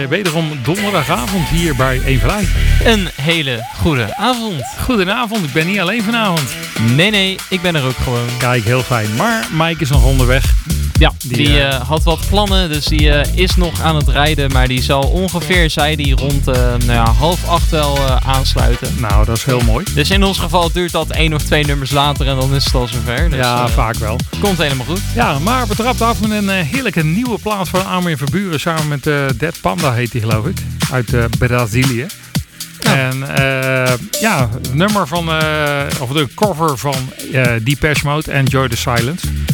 Wederom donderdagavond hier bij Evenlei. Een hele goede avond. Goedenavond, ik ben niet alleen vanavond. Nee, ik ben er ook gewoon. Kijk, heel fijn. Maar Mike is nog onderweg. Ja, die had wat plannen, dus die is nog aan het rijden. Maar die zal ongeveer, zei die, rond 7:30 wel aansluiten. Nou, dat is heel mooi. Dus in ons geval duurt dat 1 of 2 nummers later en dan is het al zover. Dus, ja, vaak wel. Komt helemaal goed. Ja, maar we trappen af met een heerlijke nieuwe plaat van Armin van Buuren. Samen met Dead Panda heet die, geloof ik. Uit Brazilië. Ja. En het nummer van, of de cover van Depeche Mode, Enjoy the Silence.